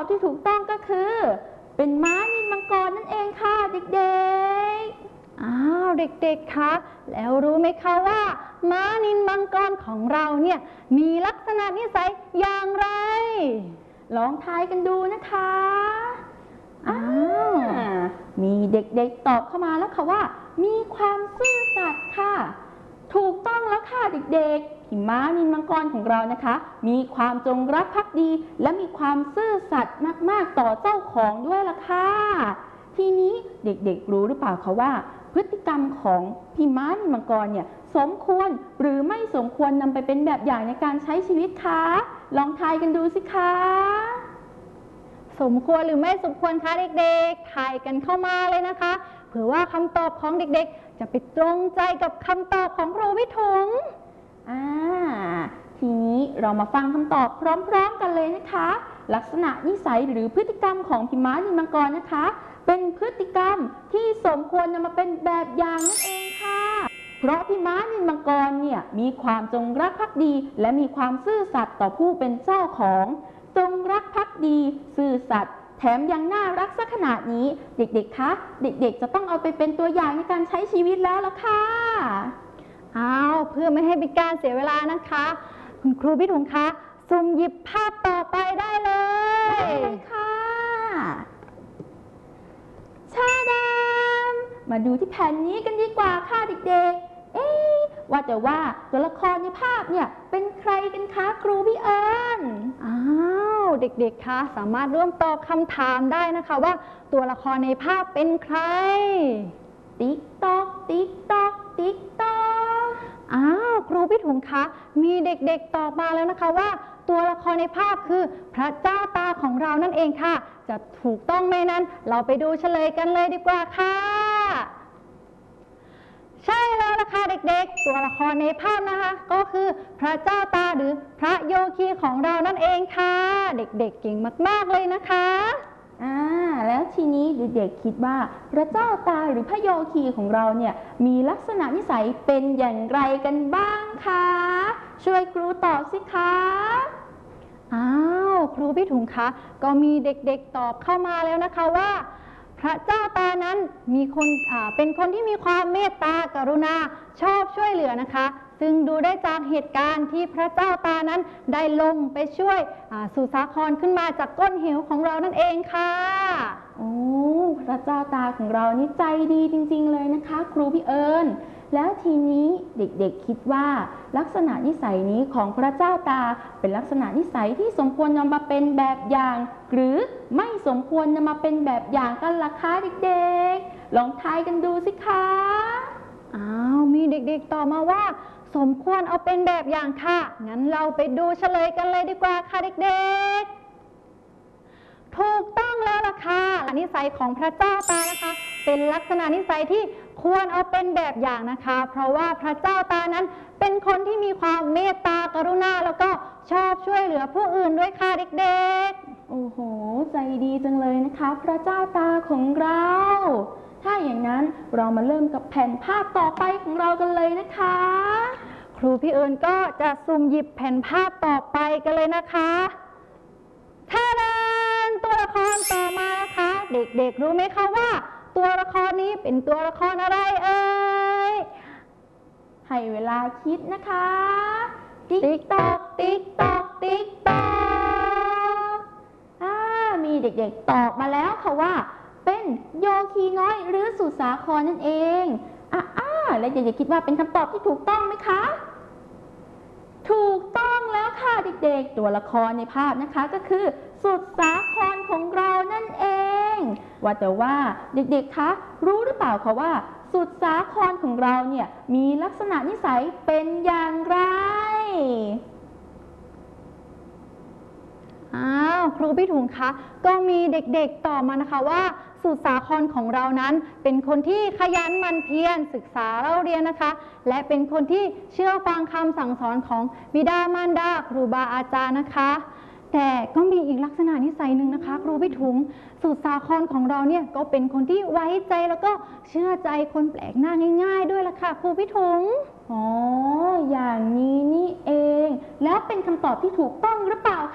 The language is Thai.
อบที่ถูกต้องก็คือเป็นม้านิลมังกรนั่นเองค่ะเด็กๆเด็กๆคะแล้วรู้ไหมคะว่าม้านิลมังกรของเราเนี่ยมีลักษณะนิสัยอย่างไรลองทายกันดูนะคะมีเด็กๆตอบเข้ามาแล้วค่ะว่ามีความซื่อสัตย์ค่ะถูกต้องแล้วค่ะเด็กๆที่ม้านิลมังกรของเรานะคะมีความจงรักภักดีและมีความซื่อสัตย์มากๆต่อเจ้าของด้วยล่ะค่ะทีนี้เด็กๆรู้หรือเปล่าคะว่าพฤติกรรมของพี่ม้านิลมังกรเนี่ยสมควรหรือไม่สมควรนำไปเป็นแบบอย่างในการใช้ชีวิตคะลองทายกันดูสิคะสมควรหรือไม่สมควรคะเด็กๆทายกันเข้ามาเลยนะคะเผื่อว่าคำตอบของเด็กๆจะไปตรงใจกับคำตอบของครูวิถุงทีนี้เรามาฟังคำตอบพร้อมๆกันเลยนะคะลักษณะนิสัยหรือพฤติกรรมของพี่ม้านิลมังกรนะคะเป็นพฤติกรรมที่สมควรนำมาเป็นแบบอย่างนั่นเองค่ะเพราะพี่ม้านิลมังกรเนี่ยมีความจงรักภักดีและมีความซื่อสัตย์ต่อผู้เป็นเจ้าของจงรักภักดีซื่อสัตย์แถมยังน่ารักซะขนาดนี้เด็กๆคะเด็กๆจะต้องเอาไปเป็นตัวอย่างในการใช้ชีวิตแล้วล่ะค่ะเพื่อไม่ให้เป็นการเสียเวลานะคะคุณครูพี่ถุงคะสุ่มหยิบภาพต่อไปได้เลยค่ะชาดามมาดูที่แผ่นนี้กันดีกว่าค่ะเด็กๆว่าแต่ว่าตัวละครในภาพเนี่ยเป็นใครกันคะครูพี่เอิญเด็กๆคะสามารถร่วมตอบคำถามได้นะคะว่าตัวละครในภาพเป็นใครติ๊กตอกติ๊กตอกติ๊กตอกครูพี่ถุงคะมีเด็กๆตอบมาแล้วนะคะว่าตัวละครในภาพคือพระเจ้าตาของเรานั่นเองค่ะจะถูกต้องไหมนั้นเราไปดูเฉลยกันเลยดีกว่าค่ะใช่แล้วล่ะค่ะเด็กๆตัวละครในภาพนะคะก็คือพระเจ้าตาหรือพระโยคีของเรานั่นเองค่ะเด็กๆเก่งมากๆเลยนะคะแล้วทีนี้เด็กๆคิดว่าพระเจ้าตาหรือพระโยคีของเราเนี่ยมีลักษณะนิสัยเป็นอย่างไรกันบ้างคะช่วยครูตอบสิคะครูพี่ถุงคะก็มีเด็กๆตอบเข้ามาแล้วนะคะว่าพระเจ้าตานั้นเป็นคนที่มีความเมตตากรุณาชอบช่วยเหลือนะคะซึ่งดูได้จากเหตุการณ์ที่พระเจ้าตานั้นได้ลงไปช่วยสุสาครขึ้นมาจากก้นเหวของเรานั่นเองค่ะพระเจ้าตาของเรานี่ใจดีจริงๆเลยนะคะครูพี่เอิญแล้วทีนี้เด็กๆคิดว่าลักษณะนิสัยนี้ของพระเจ้าตาเป็นลักษณะนิสัยที่สมควรนำมาเป็นแบบอย่างหรือไม่สมควรนำมาเป็นแบบอย่างกันล่ะคะเด็กๆลองทายกันดูสิคะมีเด็กๆตอบมาว่าสมควรเอาเป็นแบบอย่างค่ะงั้นเราไปดูเฉลยกันเลยดีกว่าค่ะเด็กๆถูกต้องแล้วล่ะค่ะนิสัยของพระเจ้าตานะคะเป็นลักษณะนิสัยที่ควรเอาเป็นแบบอย่างนะคะเพราะว่าพระเจ้าตานั้นเป็นคนที่มีความเมตตากรุณาแล้วก็ชอบช่วยเหลือผู้อื่นด้วยค่ะเด็กๆโอ้โหใจดีจังเลยนะคะพระเจ้าตาของเราถ้าอย่างนั้นเรามาเริ่มกับแผ่นภาพต่อไปของเรากันเลยนะคะครูพี่เอิญก็จะสุ่มหยิบแผ่นภาพต่อไปกันเลยนะคะตัวละครต่อมานะคะเด็กๆรู้ไหมคะว่าตัวละครนี้เป็นตัวละครอะไรเอ่ยให้เวลาคิดนะคะติ๊กตอกติ๊กตอกติ๊กตอกมีเด็กๆตอบมาแล้วค่ะว่าเป็นโยคีน้อยหรือสุสาครนั่นเองและเด็กๆคิดว่าเป็นคำตอบที่ถูกต้องไหมคะถูกต้องแล้วค่ะเด็กๆตัวละครในภาพนะคะก็คือสุสาครของเรานั่นเองว่าแต่ว่าเด็กๆคะรู้หรือเปล่าคะว่าสุสาครของเราเนี่ยมีลักษณะนิสัยเป็นอย่างไรครูพี่ถุงคะก็มีเด็กๆตอบมานะคะว่าสุสาครของเรานั้นเป็นคนที่ขยันหมั่นเพียรศึกษาเล่าเรียนนะคะและเป็นคนที่เชื่อฟังคำสั่งสอนของบิดามารดาครูบาอาจารย์นะคะแต่ก็มีอีกลักษณะนิสัยหนึ่งนะคะครูพี่ถุงสุสาครของเราเนี่ยก็เป็นคนที่ไว้ใจแล้วก็เชื่อใจคนแปลกหน้าง่ายๆด้วยล่ะค่ะครูพี่ถุงอย่างนี้นี่เองแล้วเป็นคำตอบที่ถูกต้องหรือเปล่า